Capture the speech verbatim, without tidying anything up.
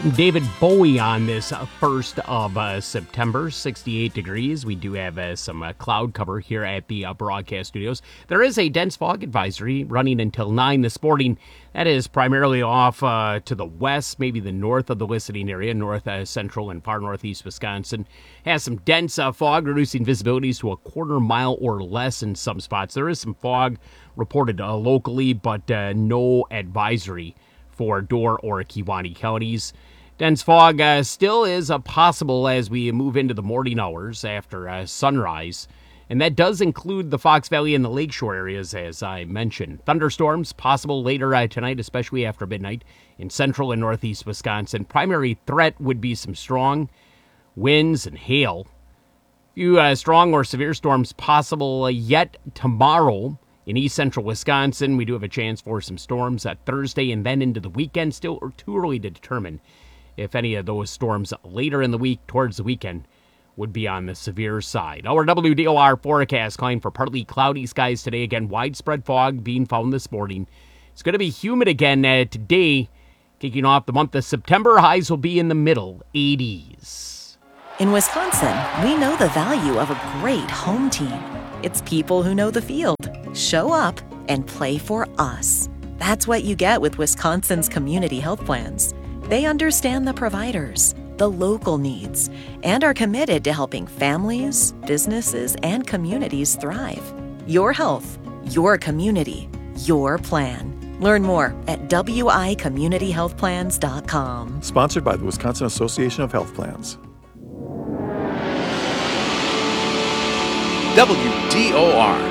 Some David Bowie on this uh, first of uh, September, sixty-eight degrees. We do have uh, some uh, cloud cover here at the uh, broadcast studios. There is a dense fog advisory running until nine this morning. That is primarily off uh, to the west, maybe the north of the listening area, north uh, central and far northeast Wisconsin. Has some dense uh, fog, reducing visibilities to a quarter mile or less in some spots. There is some fog reported uh, locally, but uh, no advisory for Door or Kewaunee counties. Dense fog uh, still is uh, possible as we move into the morning hours after uh, sunrise, and that does include the Fox Valley and the Lakeshore areas, as I mentioned. Thunderstorms possible later uh, tonight, especially after midnight in central and northeast Wisconsin. Primary threat would be some strong winds and hail. A few uh, strong or severe storms possible uh, yet tomorrow. In east central Wisconsin, we do have a chance for some storms uh, Thursday and then into the weekend. Still too early to determine if any of those storms later in the week towards the weekend would be on the severe side. Our W D O R forecast calling for partly cloudy skies today. Again, widespread fog being found this morning. It's going to be humid again uh, today, kicking off the month of September. Highs will be in the middle eighties. In Wisconsin, we know the value of a great home team. It's people who know the field, show up, and play for us. That's what you get with Wisconsin's community health plans. They understand the providers, the local needs, and are committed to helping families, businesses, and communities thrive. Your health, your community, your plan. Learn more at W I community health plans dot com. Sponsored by the Wisconsin Association of Health Plans. W D O R